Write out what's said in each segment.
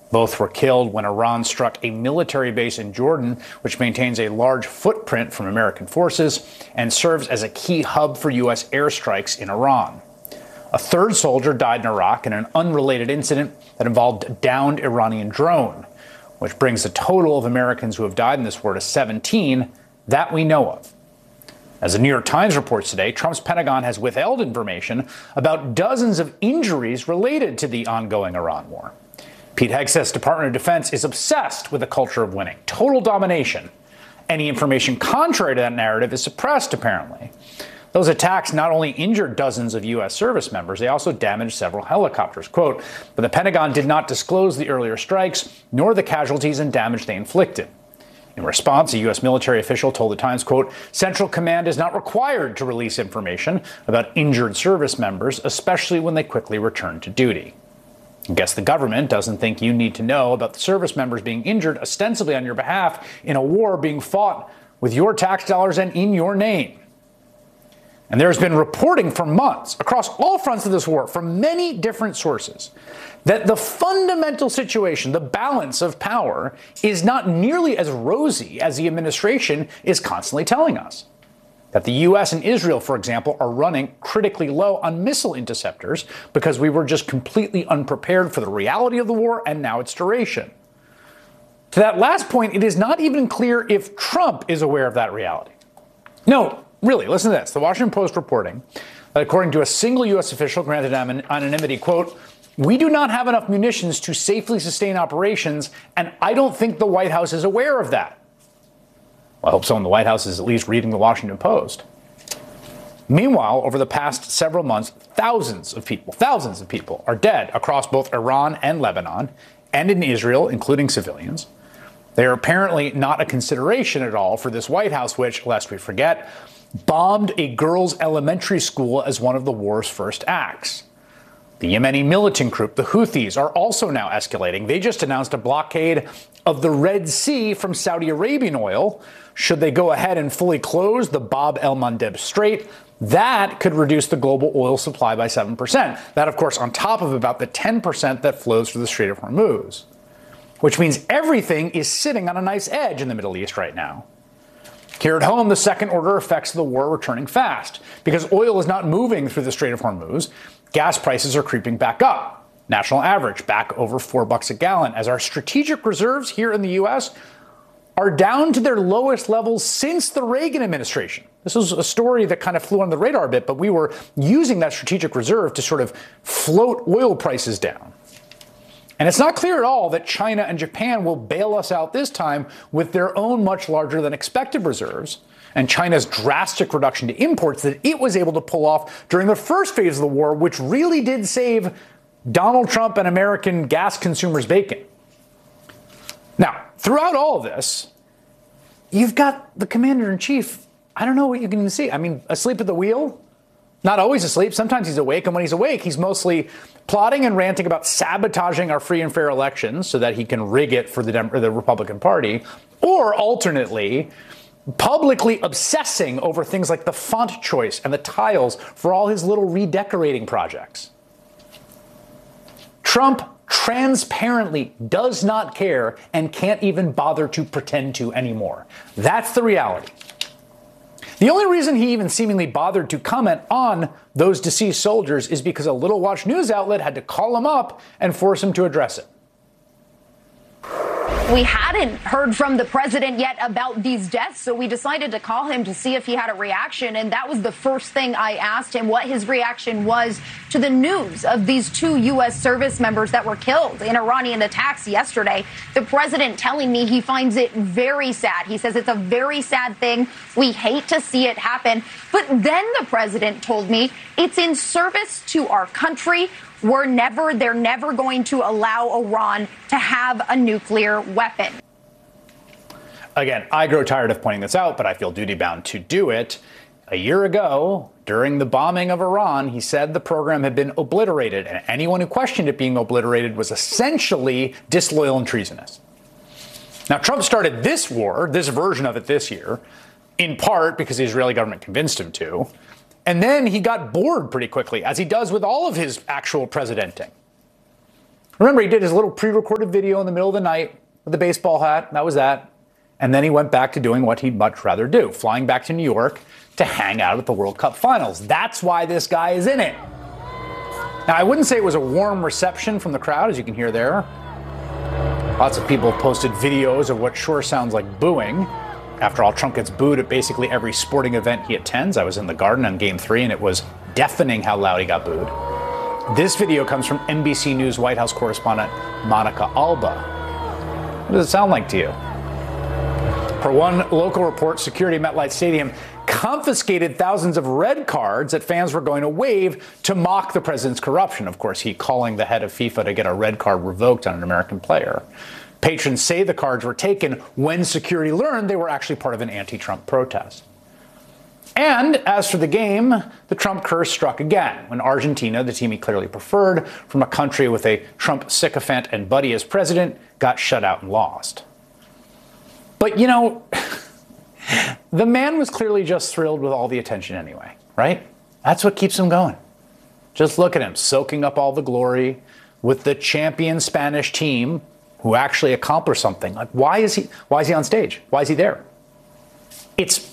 Both were killed when Iran struck a military base in Jordan, which maintains a large footprint from American forces and serves as a key hub for U.S. airstrikes in Iran. A third soldier died in Iraq in an unrelated incident that involved a downed Iranian drone, which brings the total of Americans who have died in this war to 17 that we know of. As the New York Times reports today, Trump's Pentagon has withheld information about dozens of injuries related to the ongoing Iran war. Pete Hegseth's Department of Defense is obsessed with a culture of winning, total domination. Any information contrary to that narrative is suppressed, apparently. Those attacks not only injured dozens of U.S. service members, they also damaged several helicopters. Quote, but the Pentagon did not disclose the earlier strikes, nor the casualties and damage they inflicted. In response, a U.S. military official told the Times, quote, Central Command is not required to release information about injured service members, especially when they quickly return to duty. I guess the government doesn't think you need to know about the service members being injured ostensibly on your behalf in a war being fought with your tax dollars and in your name. And there's been reporting for months across all fronts of this war from many different sources that the fundamental situation, the balance of power, is not nearly as rosy as the administration is constantly telling us. That the U.S. and Israel, for example, are running critically low on missile interceptors because we were just completely unprepared for the reality of the war and now its duration. To that last point, it is not even clear if Trump is aware of that reality. No, really, listen to this. The Washington Post reporting that according to a single U.S. official granted anonymity, quote, we do not have enough munitions to safely sustain operations, and I don't think the White House is aware of that. Well, I hope someone in the White House is at least reading the Washington Post. Meanwhile, over the past several months, thousands of people are dead across both Iran and Lebanon, and in Israel, including civilians. They are apparently not a consideration at all for this White House, which, lest we forget, bombed a girls' elementary school as one of the war's first acts. The Yemeni militant group, the Houthis, are also now escalating. They just announced a blockade of the Red Sea from Saudi Arabian oil. Should they go ahead and fully close the Bab el-Mandeb Strait, that could reduce the global oil supply by 7%. That, of course, on top of about the 10% that flows through the Strait of Hormuz. Which means everything is sitting on a nice edge in the Middle East right now. Here at home, the second-order effects of the war are returning fast. Because oil is not moving through the Strait of Hormuz, gas prices are creeping back up. National average back over $4 a gallon, as our strategic reserves here in the U.S. are down to their lowest levels since the Reagan administration. This was a story that kind of flew under the radar a bit, but we were using that strategic reserve to sort of float oil prices down. And it's not clear at all that China and Japan will bail us out this time with their own much larger than expected reserves and China's drastic reduction to imports that it was able to pull off during the first phase of the war, which really did save Donald Trump and American gas consumers bacon. Now, throughout all of this, you've got the commander-in-chief. I don't know what you can even see. I mean, asleep at the wheel? Not always asleep. Sometimes he's awake. And when he's awake, he's mostly plotting and ranting about sabotaging our free and fair elections so that he can rig it for the Republican Party. Or alternately, publicly obsessing over things like the font choice and the tiles for all his little redecorating projects. Trump transparently does not care and can't even bother to pretend to anymore. That's the reality. The only reason he even seemingly bothered to comment on those deceased soldiers is because a Little Watch news outlet had to call him up and force him to address it. We hadn't heard from the president yet about these deaths, so we decided to call him to see if he had a reaction. And that was the first thing I asked him, what his reaction was to the news of these 2 U.S. service members that were killed in Iranian attacks yesterday. The president telling me he finds it very sad. He says it's a very sad thing. We hate to see it happen. But then the president told me it's in service to our country. They're never going to allow Iran to have a nuclear weapon. Again, I grow tired of pointing this out, but I feel duty-bound to do it. A year ago, during the bombing of Iran, he said the program had been obliterated, and anyone who questioned it being obliterated was essentially disloyal and treasonous. Now, Trump started this war, this version of it this year, in part because the Israeli government convinced him to. And then he got bored pretty quickly, as he does with all of his actual presidenting. Remember, he did his little pre-recorded video in the middle of the night with a baseball hat. That was that. And then he went back to doing what he'd much rather do, flying back to New York to hang out at the World Cup finals. That's why this guy is in it. Now, I wouldn't say it was a warm reception from the crowd, as you can hear there. Lots of people posted videos of what sure sounds like booing. After all, Trump gets booed at basically every sporting event he attends. I was in the Garden on Game 3, and it was deafening how loud he got booed. This video comes from NBC News White House correspondent Monica Alba. What does it sound like to you? Per one local report, security at MetLife Stadium confiscated thousands of red cards that fans were going to wave to mock the president's corruption. Of course, he calling the head of FIFA to get a red card revoked on an American player. Patrons say the cards were taken when security learned they were actually part of an anti-Trump protest. And as for the game, the Trump curse struck again when Argentina, the team he clearly preferred from a country with a Trump sycophant and buddy as president, got shut out and lost. But, you know, the man was clearly just thrilled with all the attention anyway, right? That's what keeps him going. Just look at him, soaking up all the glory with the champion Spanish team who actually accomplished something. Like, why is he on stage? Why is he there? It's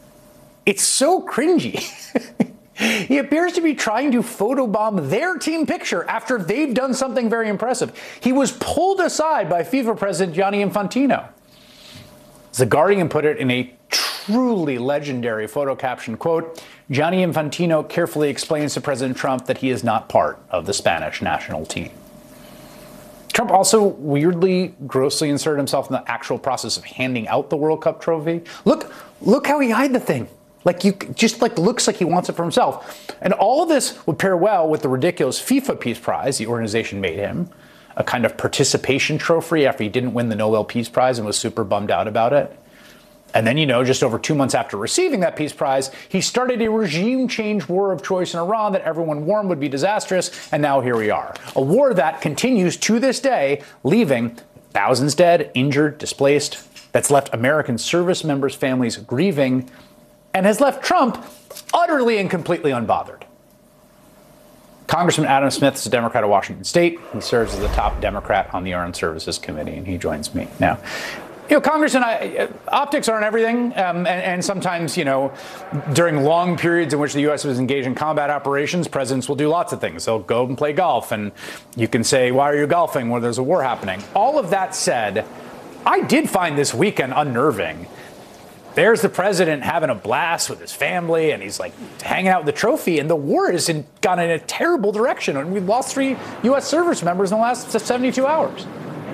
so cringy. He appears to be trying to photobomb their team picture after they've done something very impressive. He was pulled aside by FIFA president Gianni Infantino. As The Guardian put it in a truly legendary photo caption, quote, Gianni Infantino carefully explains to President Trump that he is not part of the Spanish national team. Trump also weirdly, grossly inserted himself in the actual process of handing out the World Cup trophy. Look how he eyed the thing. Looks like he wants it for himself. And all of this would pair well with the ridiculous FIFA Peace Prize the organization made him, a kind of participation trophy after he didn't win the Nobel Peace Prize and was super bummed out about it. And then, just over 2 months after receiving that Peace Prize, he started a regime change war of choice in Iran that everyone warned would be disastrous, and now here we are. A war that continues to this day, leaving thousands dead, injured, displaced, that's left American service members' families grieving, and has left Trump utterly and completely unbothered. Congressman Adam Smith is a Democrat of Washington State. He serves as the top Democrat on the Armed Services Committee, and he joins me now. Congress and optics aren't everything, and sometimes, during long periods in which the U.S. was engaged in combat operations, presidents will do lots of things. They'll go and play golf, and you can say, why are you golfing when there's a war happening? All of that said, I did find this weekend unnerving. There's the president having a blast with his family, and he's hanging out with the trophy, and the war has gone in a terrible direction, and we've lost 3 U.S. service members in the last 72 hours.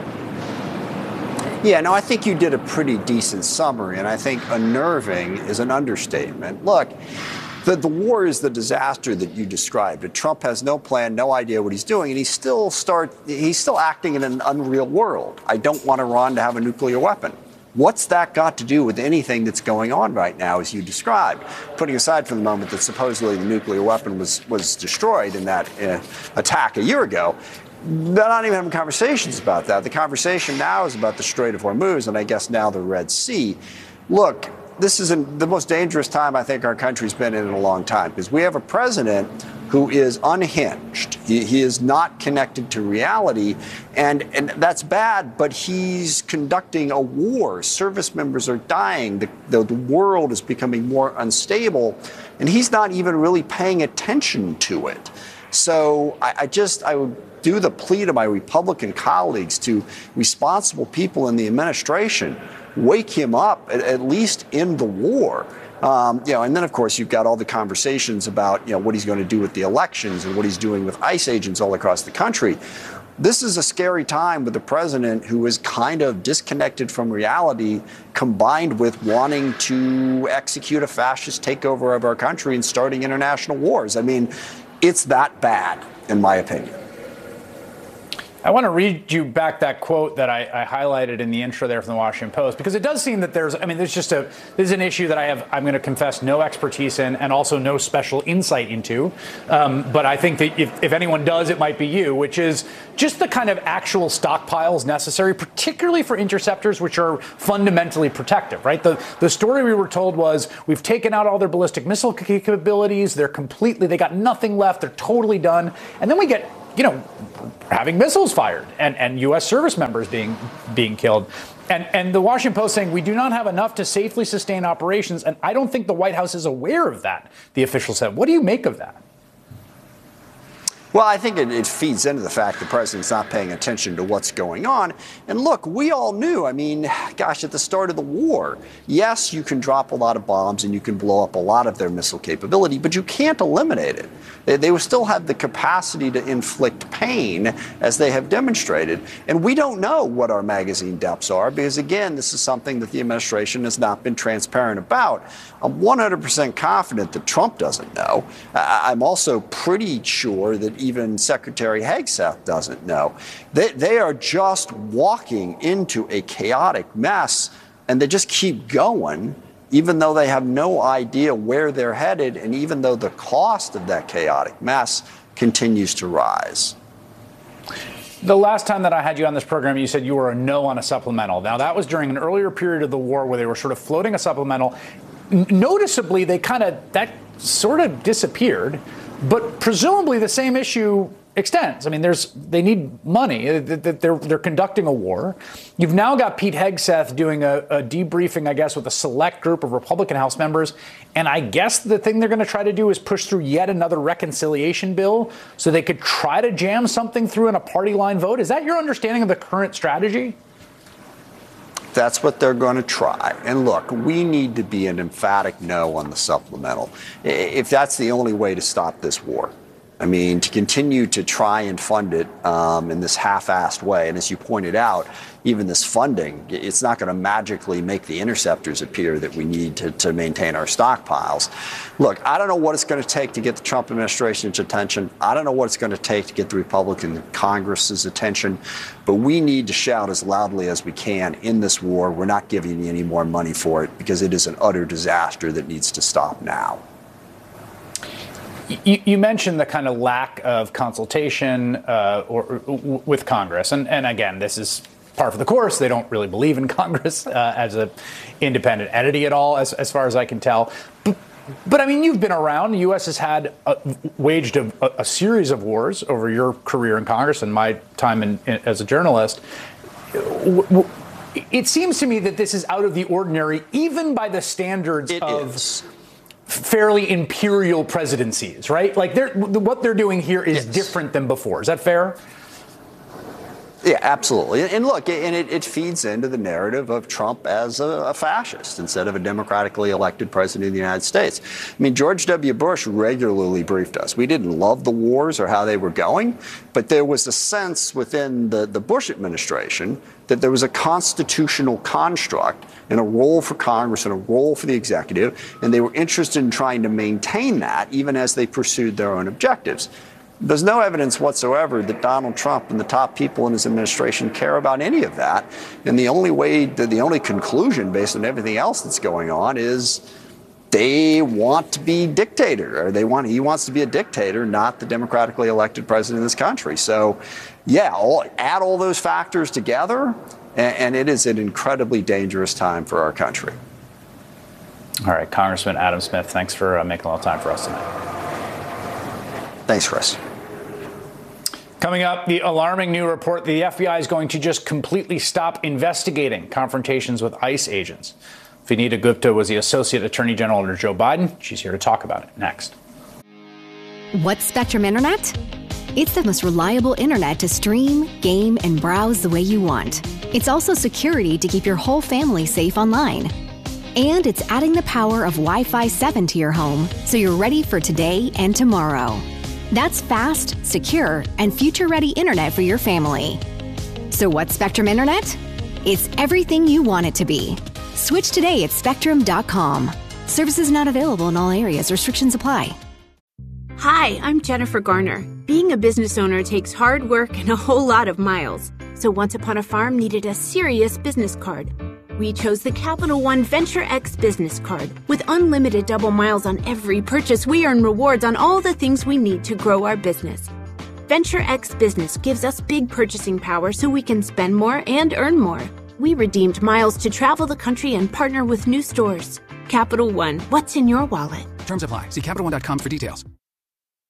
Yeah, no, I think you did a pretty decent summary, and I think unnerving is an understatement. Look, the war is the disaster that you described. And Trump has no plan, no idea what he's doing, and he's still acting in an unreal world. I don't want Iran to have a nuclear weapon. What's that got to do with anything that's going on right now, as you described? Putting aside for the moment that supposedly the nuclear weapon was destroyed in that attack a year ago, they're not even having conversations about that. The conversation now is about the Strait of Hormuz and I guess now the Red Sea. Look, this is the most dangerous time I think our country's been in a long time because we have a president who is unhinged. He is not connected to reality, and that's bad, but he's conducting a war. Service members are dying. The world is becoming more unstable, and he's not even really paying attention to it. So I would do the plea to my Republican colleagues, to responsible people in the administration, wake him up, at least in the war. And then, of course, you've got all the conversations about, what he's going to do with the elections and what he's doing with ICE agents all across the country. This is a scary time with a president who is kind of disconnected from reality, combined with wanting to execute a fascist takeover of our country and starting international wars. I mean, it's that bad, in my opinion. I want to read you back that quote that I highlighted in the intro there from the Washington Post, because it does seem that this is an issue that I'm going to confess, no expertise in and also no special insight into. But I think that if anyone does, it might be you, which is just the kind of actual stockpiles necessary, particularly for interceptors, which are fundamentally protective, right? The story we were told was we've taken out all their ballistic missile capabilities. They got nothing left. They're totally done. And then we get having missiles fired and U.S. service members being killed. And the Washington Post saying we do not have enough to safely sustain operations. And I don't think the White House is aware of that, the official said. What do you make of that? Well, I think it feeds into the fact the president's not paying attention to what's going on. And look, we all knew, at the start of the war, yes, you can drop a lot of bombs and you can blow up a lot of their missile capability, but you can't eliminate it. They will still have the capacity to inflict pain, as they have demonstrated. And we don't know what our magazine depths are because, again, this is something that the administration has not been transparent about. I'm 100% confident that Trump doesn't know. I'm also pretty sure that even Secretary Hegseth doesn't know. They are just walking into a chaotic mess, and they just keep going, even though they have no idea where they're headed, and even though the cost of that chaotic mess continues to rise. The last time that I had you on this program, you said you were a no on a supplemental. Now, that was during an earlier period of the war where they were sort of floating a supplemental. Noticeably, that sort of disappeared, but presumably the same issue extends. They need money. They're conducting a war. You've now got Pete Hegseth doing a debriefing, I guess, with a select group of Republican House members. And I guess the thing they're going to try to do is push through yet another reconciliation bill so they could try to jam something through in a party line vote. Is that your understanding of the current strategy? That's what they're going to try. And look, we need to be an emphatic no on the supplemental, if that's the only way to stop this war. To continue to try and fund it in this half-assed way. And as you pointed out, even this funding, it's not going to magically make the interceptors appear that we need to maintain our stockpiles. Look, I don't know what it's going to take to get the Trump administration's attention. I don't know what it's going to take to get the Republican Congress's attention. But we need to shout as loudly as we can in this war. We're not giving you any more money for it because it is an utter disaster that needs to stop now. You mentioned the kind of lack of consultation with Congress. And again, this is par for the course. They don't really believe in Congress as an independent entity at all, as far as I can tell. But you've been around. The U.S. has waged a series of wars over your career in Congress and my time as a journalist. It seems to me that this is out of the ordinary, even by the standards of fairly imperial presidencies, right? What they're doing here is different than before. Is that fair? Yeah, absolutely. And look, it feeds into the narrative of Trump as a fascist instead of a democratically elected president of the United States. George W. Bush regularly briefed us. We didn't love the wars or how they were going, but there was a sense within the Bush administration that there was a constitutional construct and a role for Congress and a role for the executive, and they were interested in trying to maintain that even as they pursued their own objectives. There's no evidence whatsoever that Donald Trump and the top people in his administration care about any of that. And the only conclusion based on everything else that's going on is they want to be dictator, or he wants to be a dictator, not the democratically elected president of this country. So, add all those factors together, and it is an incredibly dangerous time for our country. All right, Congressman Adam Smith, thanks for making a little time for us tonight. Thanks, Chris. Coming up, the alarming new report the FBI is going to just completely stop investigating confrontations with ICE agents. Vanita Gupta was the Associate Attorney General under Joe Biden. She's here to talk about it next. What's Spectrum Internet? It's the most reliable internet to stream, game, and browse the way you want. It's also security to keep your whole family safe online. And it's adding the power of Wi-Fi 7 to your home so you're ready for today and tomorrow. That's fast, secure, and future-ready internet for your family. So what's Spectrum Internet? It's everything you want it to be. Switch today at Spectrum.com. Services not available in all areas. Restrictions apply. Hi, I'm Jennifer Garner. Being a business owner takes hard work and a whole lot of miles. So Once Upon a Farm needed a serious business card. We chose the Capital One Venture X business card. With unlimited double miles on every purchase, we earn rewards on all the things we need to grow our business. Venture X Business gives us big purchasing power so we can spend more and earn more. We redeemed miles to travel the country and partner with new stores. Capital One, what's in your wallet? Terms apply. See CapitalOne.com for details.